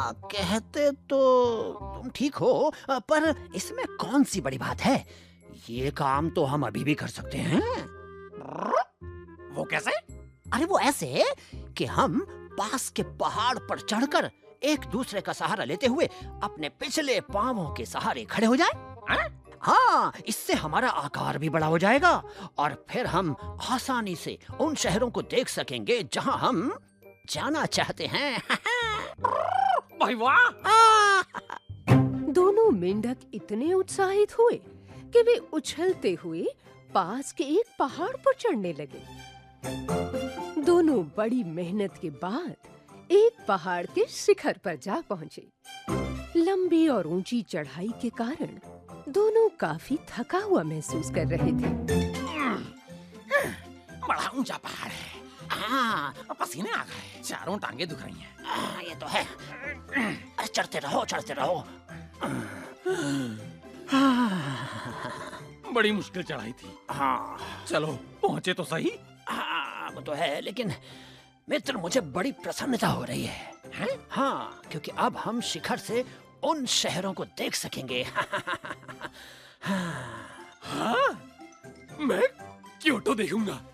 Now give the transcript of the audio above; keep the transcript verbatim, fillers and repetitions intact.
हाँ, कहते तो तुम ठीक हो, पर इसमें कौन सी बड़ी बात है? ये काम तो हम अभी भी कर सकते हैं। वो कैसे? अरे वो ऐसे कि हम पास के पहाड़ पर चढ़कर एक दूसरे का सहारा लेते हुए अपने पिछले पांवों के सहारे खड़े हो जाएं। हाँ? हाँ, इससे हमारा आकार भी बड़ा हो जाएगा और फिर हम आसानी से उन शहरों को देख सकेंगे जहां हम जाना चाहते हैं। भाई वाह! दोनों मेंढक इतने उत्साहित हुए कि वे उछलते हुए पास के एक पहाड़ पर चढ़ने लगे। दोनों बड़ी मेहनत के बाद एक पहाड़ के शिखर पर जा पहुंचे। लंबी और ऊंची चढ़ाई के कारण दोनों काफी थका हुआ महसूस कर रहे थे। बड़ा ऊंचा पहाड़ है। हाँ, पसीने आ गए, चारों टांगे दुख रही हैं। आ, ये तो है। अरे चढ़ते रहो, चढ़ते रहो। बड़ी मुश्किल चढ़ाई थी। हाँ, चलो पहुंचे तो सही। हाँ, वो तो है, लेकिन मित्र मुझे बड़ी प्रसन्नता हो रही है। हैं? हाँ, क्योंकि अब हम शिखर से उन शहरों को देख सकेंगे। हाँ, मैं क्योटो देखूंगा।